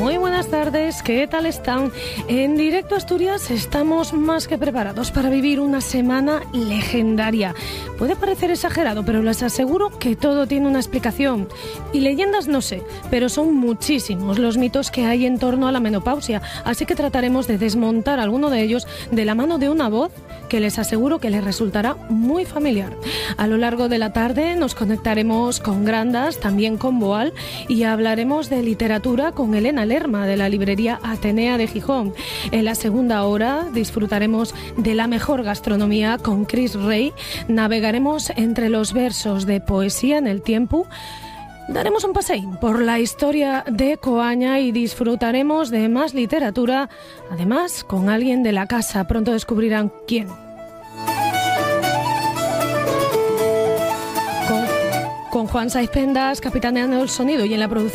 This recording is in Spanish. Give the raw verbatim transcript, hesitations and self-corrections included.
Muy buenas tardes, ¿qué tal están? En Directo Asturias estamos más que preparados para vivir una semana legendaria. Puede parecer exagerado, pero les aseguro que todo tiene una explicación. Y leyendas no sé, pero son muchísimos los mitos que hay en torno a la menopausia, así que trataremos de desmontar alguno de ellos de la mano de una voz que les aseguro que les resultará muy familiar. A lo largo de la tarde nos conectaremos con Grandas, también con Boal, y hablaremos de literatura con Elena Lerma, de la librería Atenea de Gijón. En la segunda hora disfrutaremos de la mejor gastronomía con Chris Rey, navegaremos entre los versos de Poesía en el Tiempo, daremos un paseín por la historia de Coaña y disfrutaremos de más literatura, además con alguien de la casa. Pronto descubrirán quién. Con, con Juan Saiz Pendas, capitaneando el sonido, y en la producción